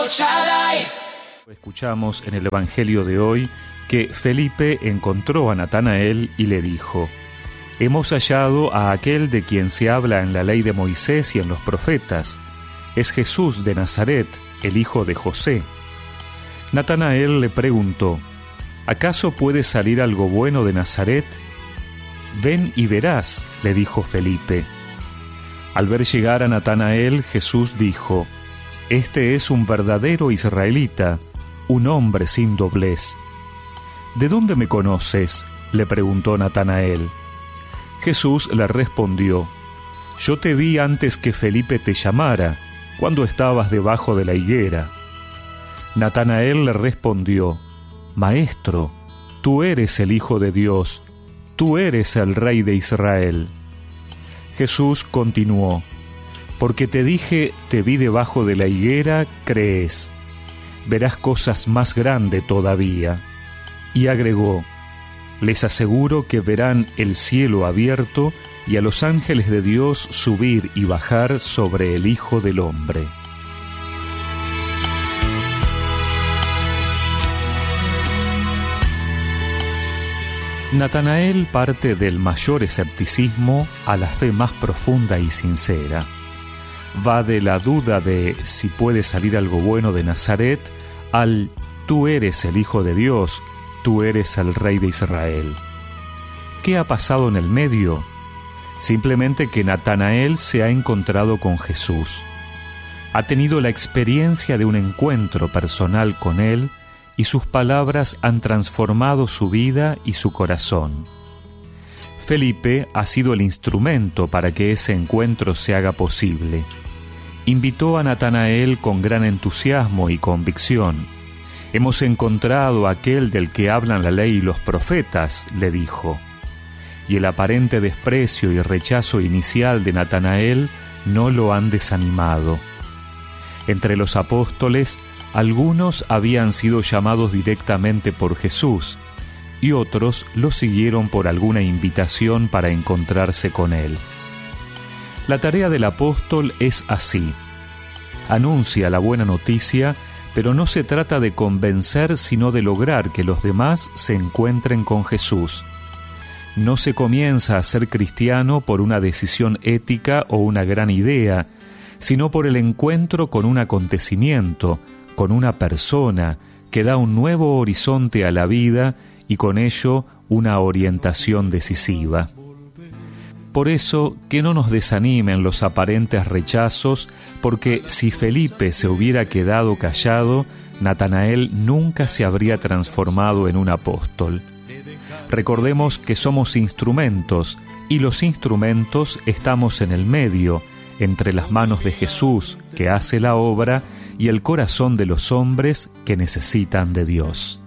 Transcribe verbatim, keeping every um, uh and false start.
Escuchamos en el Evangelio de hoy que Felipe encontró a Natanael y le dijo: hemos hallado a aquel de quien se habla en la ley de Moisés y en los profetas. Es Jesús de Nazaret, el hijo de José. Natanael le preguntó: ¿acaso puede salir algo bueno de Nazaret? Ven y verás, le dijo Felipe. Al ver llegar a Natanael, Jesús dijo: este es un verdadero israelita, un hombre sin doblez. ¿De dónde me conoces?, le preguntó Natanael. Jesús le respondió: yo te vi antes que Felipe te llamara, cuando estabas debajo de la higuera. Natanael le respondió: Maestro, tú eres el Hijo de Dios, tú eres el Rey de Israel. Jesús continuó: porque te dije, te vi debajo de la higuera, crees. Verás cosas más grandes todavía. Y agregó: les aseguro que verán el cielo abierto y a los ángeles de Dios subir y bajar sobre el Hijo del Hombre. Natanael parte del mayor escepticismo a la fe más profunda y sincera. Va de la duda de si puede salir algo bueno de Nazaret al tú eres el Hijo de Dios, tú eres el Rey de Israel. ¿Qué ha pasado en el medio? Simplemente que Natanael se ha encontrado con Jesús. Ha tenido la experiencia de un encuentro personal con él y sus palabras han transformado su vida y su corazón. Felipe ha sido el instrumento para que ese encuentro se haga posible. Invitó a Natanael con gran entusiasmo y convicción. Hemos encontrado a aquel del que hablan la ley y los profetas, le dijo. Y el aparente desprecio y rechazo inicial de Natanael no lo han desanimado. Entre los apóstoles, algunos habían sido llamados directamente por Jesús, y otros lo siguieron por alguna invitación para encontrarse con él. La tarea del apóstol es así: anuncia la buena noticia, pero no se trata de convencer, sino de lograr que los demás se encuentren con Jesús. No se comienza a ser cristiano por una decisión ética o una gran idea, sino por el encuentro con un acontecimiento, con una persona que da un nuevo horizonte a la vida y con ello una orientación decisiva. Por eso, que no nos desanimen los aparentes rechazos, porque si Felipe se hubiera quedado callado, Natanael nunca se habría transformado en un apóstol. Recordemos que somos instrumentos, y los instrumentos estamos en el medio, entre las manos de Jesús, que hace la obra, y el corazón de los hombres que necesitan de Dios.